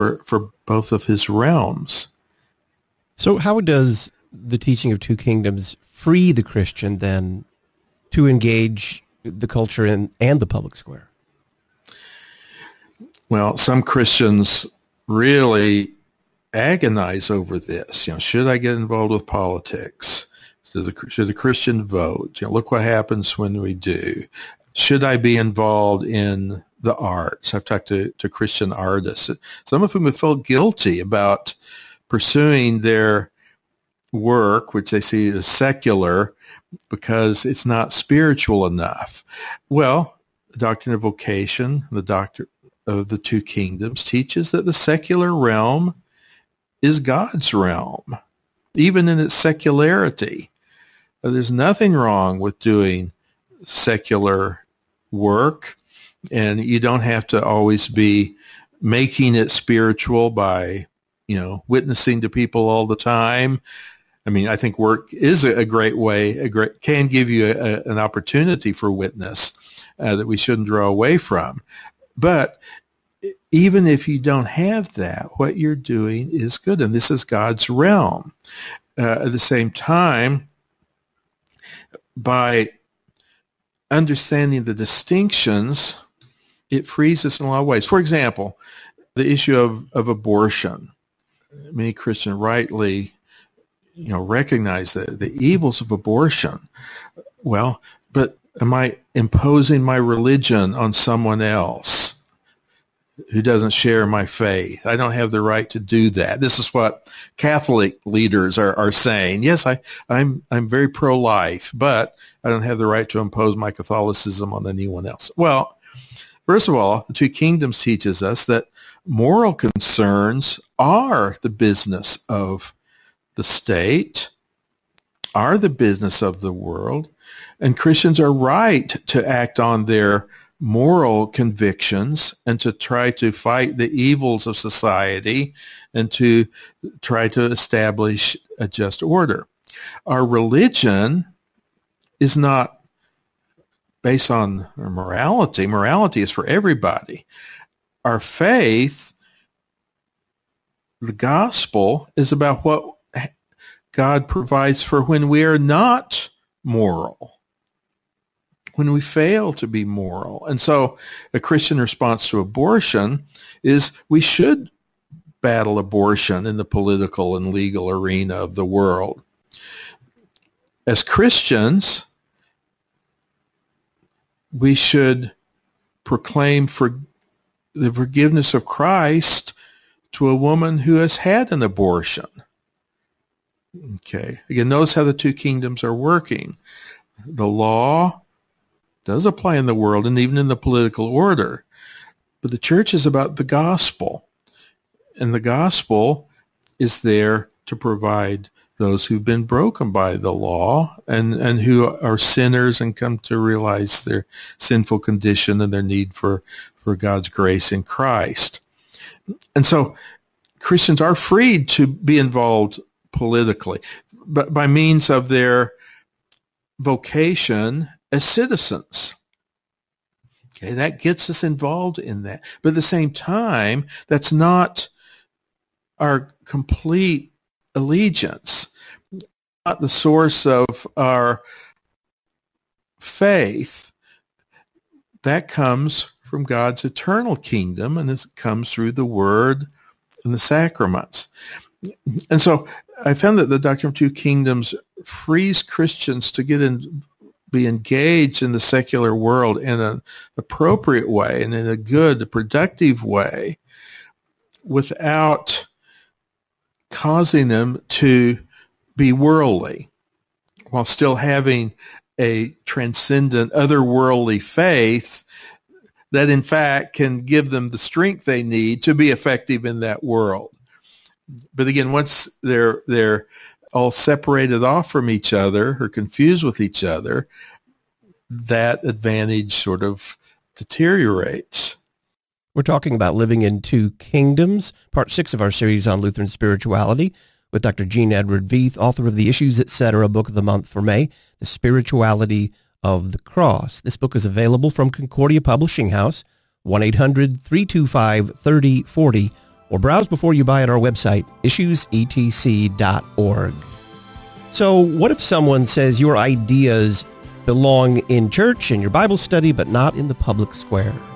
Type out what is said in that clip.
for both of his realms. So how does the teaching of two kingdoms free the Christian then to engage the culture and the public square? Well, some Christians really agonize over this. Should I get involved with politics? Should the Christian vote? Look what happens when we do. Should I be involved in the arts? I've talked to Christian artists, some of whom have felt guilty about pursuing their work, which they see as secular, because it's not spiritual enough. Well, the doctrine of vocation, the doctrine of the two kingdoms, teaches that the secular realm is God's realm, even in its secularity. There's nothing wrong with doing secular work, and you don't have to always be making it spiritual by, witnessing to people all the time. I mean, I think work is a great way, can give you an opportunity for witness that we shouldn't draw away from. But even if you don't have that, what you're doing is good, and this is God's realm. At the same time, by understanding the distinctions, it frees us in a lot of ways. For example, the issue of abortion. Many Christians rightly, recognize the evils of abortion. Well, but am I imposing my religion on someone else who doesn't share my faith? I don't have the right to do that. This is what Catholic leaders are saying. Yes, I'm very pro-life, but I don't have the right to impose my Catholicism on anyone else. Well, first of all, the two kingdoms teaches us that moral concerns are the business of the state, are the business of the world, and Christians are right to act on their moral convictions and to try to fight the evils of society and to try to establish a just order. Our religion is not based on morality. Morality is for everybody. Our faith, the gospel, is about what God provides for when we are not moral, when we fail to be moral. And so a Christian response to abortion is we should battle abortion in the political and legal arena of the world. As Christians, we should proclaim the forgiveness of Christ to a woman who has had an abortion. Okay. Again, notice how the two kingdoms are working. The law does apply in the world and even in the political order, but the church is about the gospel, and the gospel is there to provide those who've been broken by the law and who are sinners and come to realize their sinful condition and their need for God's grace in Christ. And so Christians are freed to be involved politically, but by means of their vocation as citizens. Okay, that gets us involved in that. But at the same time, that's not our complete allegiance, not the source of our faith. That comes from God's eternal kingdom, and it comes through the Word and the sacraments. And so I found that the Doctrine of Two Kingdoms frees Christians to be engaged in the secular world in an appropriate way and in a good, productive way without causing them to be worldly while still having a transcendent, otherworldly faith that in fact can give them the strength they need to be effective in that world. But again, once they're all separated off from each other or confused with each other, that advantage sort of deteriorates. We're talking about Living in Two Kingdoms, part 6 of our series on Lutheran spirituality, with Dr. Gene Edward Veith, author of the Issues, Etc. Book of the Month for May, The Spirituality of the Cross. This book is available from Concordia Publishing House, 1-800-325-3040, or browse before you buy at our website, issuesetc.org. So what if someone says your ideas belong in church and your Bible study, but not in the public square?